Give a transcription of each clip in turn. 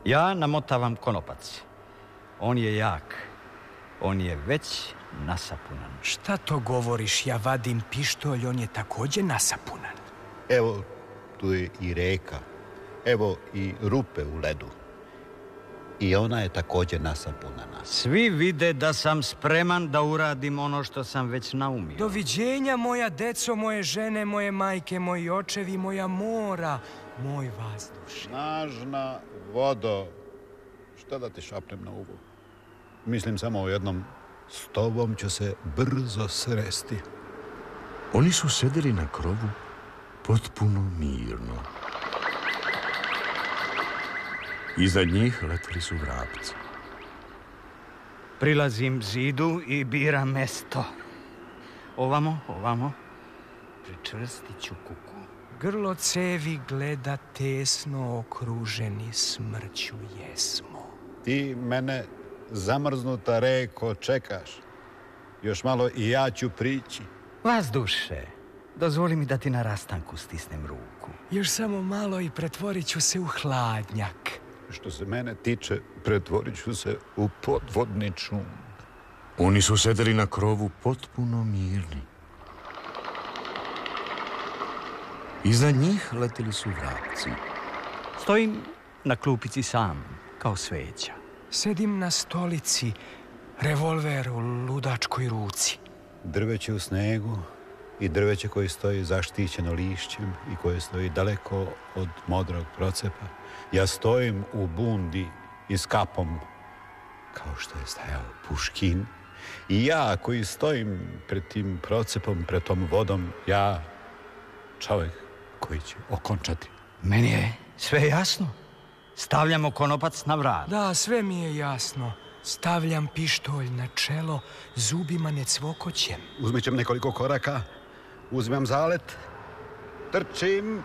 Ja namotavam konopac. On je jak. On je već nasapunan. Šta to govoriš? Ja vadim pištolj, on je također nasapunan. Evo, tu je i reka. Evo i rupe u ledu. I ona je također nasapunana. Svi vide da sam spreman da uradim ono što sam već naumio. Doviđenja, moja deco, moje žene, moje majke, moji očevi, moja mora, moj vazduš. Snažna vodo. Šta da ti šapnem na uvu? Mislim samo o jednom. S tobom ću se brzo sresti. Oni su sedeli na krovu potpuno mirno. Iznad njih leteli su vrapci. Prilazim zidu i biram mesto. Ovamo. Pričvrstit ću kuku. Grlo cevi gleda tesno, okruženi smrću jesmo. Ti mene, zamrznuta reko, čekaš. Još malo i ja ću prići. Vazduše, dozvoli mi da ti na rastanku stisnem ruku. Još samo malo i pretvorit ću se u hladnjak. Što se mene tiče, pretvorit ću se u podvodni čum. Oni su sedeli na krovu potpuno mirni. Iznad njih leteli su vrapci. Stojim na klupici sam, kao sveća. Sedim na stolici, revolver u ludačkoj ruci. Drveće u snegu i drveće koje stoji zaštićeno lišćem i koje stoji daleko od modrog procepa. Ja stojim u bundi i s kapom, kao što je stajao Puškin. I ja koji stojim pred tim procepom, pred tom vodom, ja, čovjek koji će okončati. Meni je sve jasno. Stavljamo konopac na vrat. Da, sve mi je jasno. Stavljam pištolj na čelo, zubima ne cvokoćem. Uzmećem nekoliko koraka, uzmem zalet, trčim.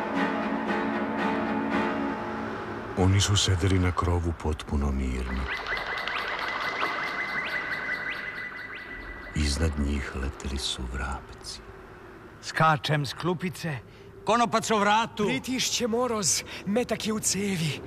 Oni su sedeli na krovu potpuno mirni. Iznad njih leteli su vrapci. Skačem s klupice, konopac o vratu. Pritišće moroz, metak je u cevi.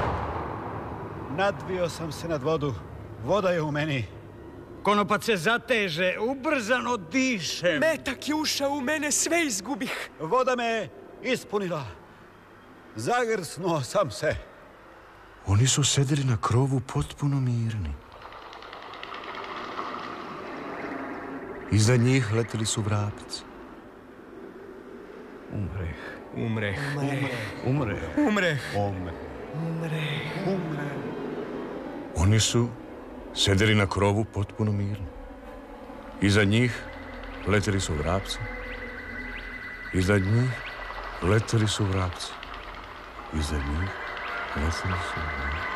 Nadvio sam se nad vodu, voda je u meni. Konopac se zateže, ubrzano dišem. Metak je ušao u mene, sve izgubih. Voda me ispunila. Zagrsnuo sam se. Oni su sedeli na krovu potpuno mirni. Iza njih leteli su vrapci. Umreh. Oni su sedeli na krovu potpuno mirni. Iza njih leteli su vrapci. Iza njih leteli su vrapci. Iza njih leteli su vrapci.